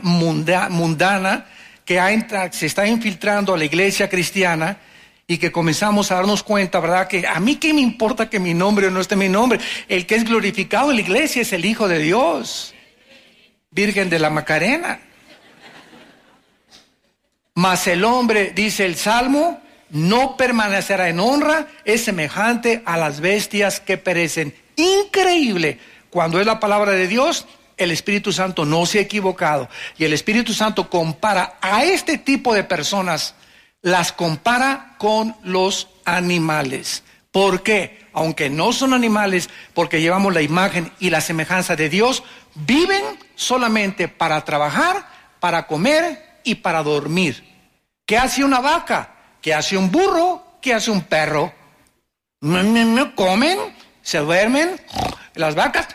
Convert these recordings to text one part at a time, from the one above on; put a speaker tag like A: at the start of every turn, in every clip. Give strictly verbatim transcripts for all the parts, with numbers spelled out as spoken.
A: munda, mundana que ha entra, se está infiltrando a la iglesia cristiana, y que comenzamos a darnos cuenta, ¿verdad? Que a mí qué me importa que mi nombre o no esté mi nombre. El que es glorificado en la iglesia es el Hijo de Dios, Virgen de la Macarena. Mas el hombre, dice el Salmo, no permanecerá en honra, es semejante a las bestias que perecen. Increíble. Cuando es la palabra de Dios, el Espíritu Santo no se ha equivocado. Y el Espíritu Santo compara a este tipo de personas, las compara con los animales. ¿Por qué? Aunque no son animales, porque llevamos la imagen y la semejanza de Dios, viven solamente para trabajar, para comer y para dormir. ¿Qué hace una vaca? ¿Qué hace un burro? ¿Qué hace un perro? Comen, se duermen. Las vacas,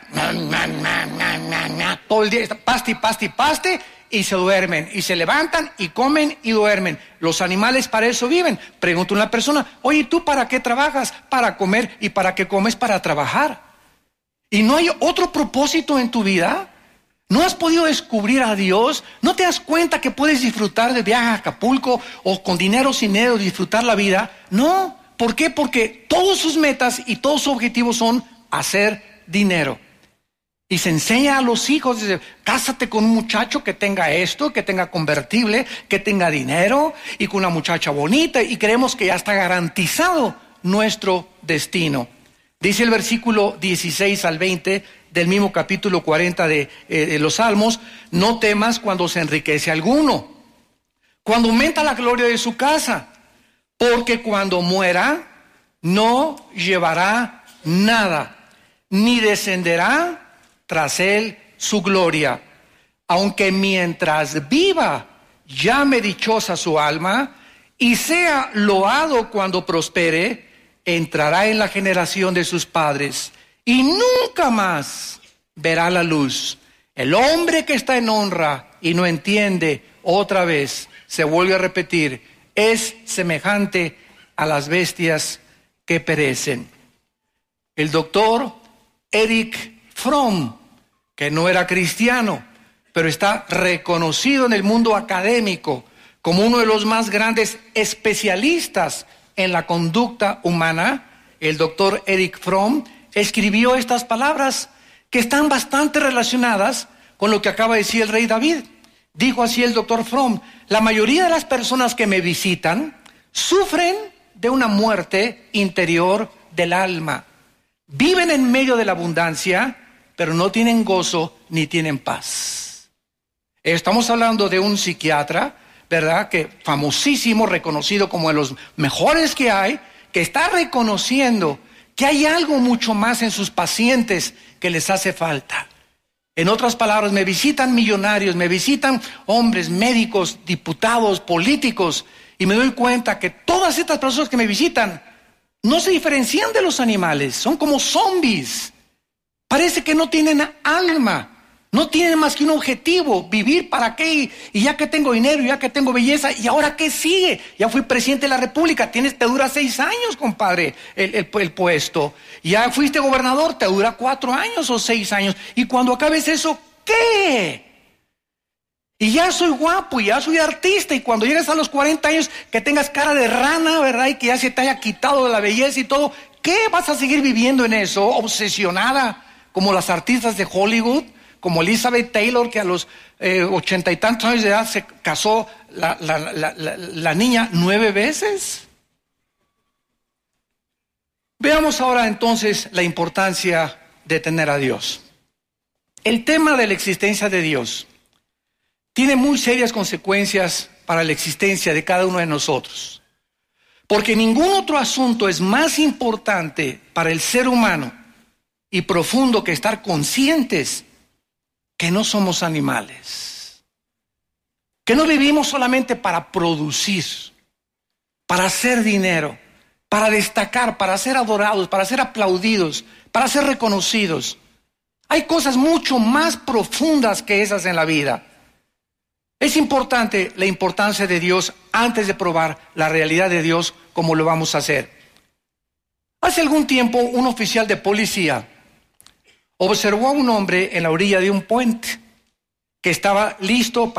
A: todo el día, paste, paste, paste, y se duermen, y se levantan, y comen, y duermen. Los animales para eso viven. Pregunta una persona, oye, ¿tú para qué trabajas? Para comer. ¿Y para qué comes? Para trabajar. ¿Y no hay otro propósito en tu vida? ¿No has podido descubrir a Dios? ¿No te das cuenta que puedes disfrutar del viaje a Acapulco, o con dinero o sin dinero disfrutar la vida? No. ¿Por qué? Porque todas sus metas y todos sus objetivos son hacer dinero. Y se enseña a los hijos, dice, cásate con un muchacho que tenga esto, que tenga convertible, que tenga dinero, y con una muchacha bonita, y creemos que ya está garantizado nuestro destino. Dice el versículo dieciséis al veinte del mismo capítulo cuarenta de, eh, de los Salmos, no temas cuando se enriquece alguno, cuando aumenta la gloria de su casa, porque cuando muera no llevará nada, ni descenderá tras él su gloria. Aunque mientras viva llame dichosa su alma y sea loado cuando prospere, entrará en la generación de sus padres y nunca más verá la luz. El hombre que está en honra y no entiende, otra vez se vuelve a repetir, es semejante a las bestias que perecen. El doctor Erich Fromm, que no era cristiano, pero está reconocido en el mundo académico como uno de los más grandes especialistas en la conducta humana, el doctor Erich Fromm escribió estas palabras que están bastante relacionadas con lo que acaba de decir el rey David. Dijo así el doctor Fromm, la mayoría de las personas que me visitan sufren de una muerte interior del alma. Viven en medio de la abundancia, pero no tienen gozo ni tienen paz. Estamos hablando de un psiquiatra, ¿verdad? Que famosísimo, reconocido como de los mejores que hay, que está reconociendo que hay algo mucho más en sus pacientes que les hace falta. En otras palabras, me visitan millonarios, me visitan hombres, médicos, diputados, políticos, y me doy cuenta que todas estas personas que me visitan no se diferencian de los animales, son como zombies. Parece que no tienen alma, no tienen más que un objetivo, vivir para qué, y ya que tengo dinero, ya que tengo belleza, ¿y ahora qué sigue? Ya fui presidente de la República, tienes, te dura seis años, compadre, el, el, el puesto. Ya fuiste gobernador, te dura cuatro años o seis años. Y cuando acabes eso, ¿qué? Y ya soy guapo, y ya soy artista, y cuando llegues a los cuarenta años, que tengas cara de rana, ¿verdad? Y que ya se te haya quitado de la belleza y todo, ¿qué? ¿Vas a seguir viviendo en eso, obsesionada? Como las artistas de Hollywood, como Elizabeth Taylor, que a los eh, ochenta y tantos años de edad se casó la, la, la, la, la niña nueve veces. Veamos ahora entonces la importancia de tener a Dios. El tema de la existencia de Dios tiene muy serias consecuencias para la existencia de cada uno de nosotros. Porque ningún otro asunto es más importante para el ser humano y profundo que estar conscientes que no somos animales, que no vivimos solamente para producir, para hacer dinero, para destacar, para ser adorados, para ser aplaudidos, para ser reconocidos. Hay cosas mucho más profundas que esas en la vida. Es importante la importancia de Dios antes de probar la realidad de Dios como lo vamos a hacer. Hace algún tiempo un oficial de policía observó a un hombre en la orilla de un puente que estaba listo para